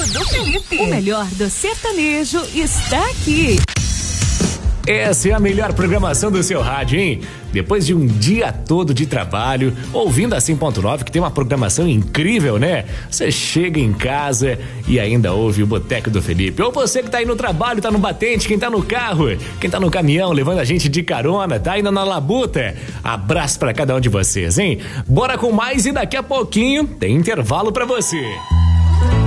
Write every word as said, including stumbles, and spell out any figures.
do Felipe. O melhor do sertanejo está aqui. Essa é a melhor programação do seu rádio, hein? Depois de um dia todo de trabalho, ouvindo a cem ponto nove, que tem uma programação incrível, né? Você chega em casa e ainda ouve o Boteco do Felipe. Ou você que tá aí no trabalho, tá no batente, quem tá no carro, quem tá no caminhão, levando a gente de carona, tá indo na labuta. Abraço pra cada um de vocês, hein? Bora com mais e daqui a pouquinho tem intervalo pra você.